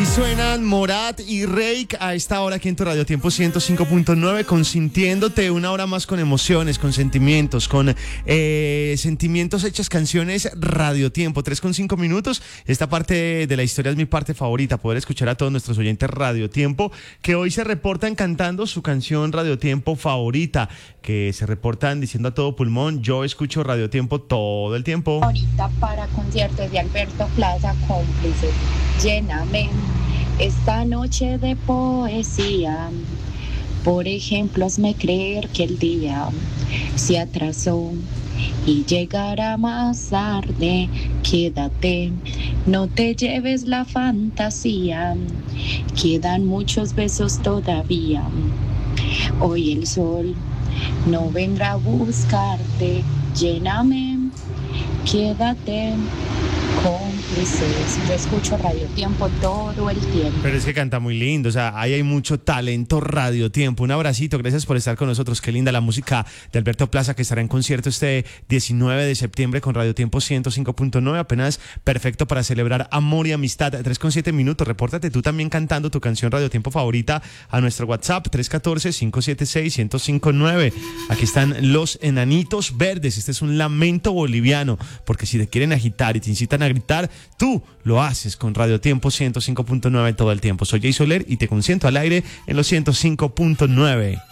Así suenan Morat y Reik a esta hora aquí en tu Radio Tiempo 105.9, consintiéndote una hora más con emociones, con sentimientos, con sentimientos hechas canciones. Radio Tiempo, 3:05 minutos. Esta parte de la historia es mi parte favorita, poder escuchar a todos nuestros oyentes Radio Tiempo que hoy se reportan cantando su canción Radio Tiempo favorita, que se reportan diciendo a todo pulmón: yo escucho Radio Tiempo todo el tiempo. Ahorita para conciertos de Alberto Plaza, cómplices, lléname esta noche de poesía. Por ejemplo, hazme creer que el día se atrasó y llegará más tarde. Quédate, no te lleves la fantasía, quedan muchos besos todavía. Hoy el sol no vendrá a buscarte, lléname, quédate, cómplices. Yo escucho Radio Tiempo todo el tiempo. Pero es que canta muy lindo, o sea, ahí hay mucho talento. Radio Tiempo, un abracito, gracias por estar con nosotros. Qué linda la música de Alberto Plaza, que estará en concierto este 19 de septiembre con Radio Tiempo 105.9, apenas perfecto para celebrar amor y amistad. 3:07 minutos, repórtate tú también cantando tu canción Radio Tiempo favorita a nuestro WhatsApp 314-576-1059. Aquí están Los Enanitos Verdes. Este es un lamento boliviano, porque si te quieren agitar y te incitan a gritar, tú lo haces con Radio Tiempo 105.9 todo el tiempo. Soy Jay Soler y te consiento al aire en los 105.9.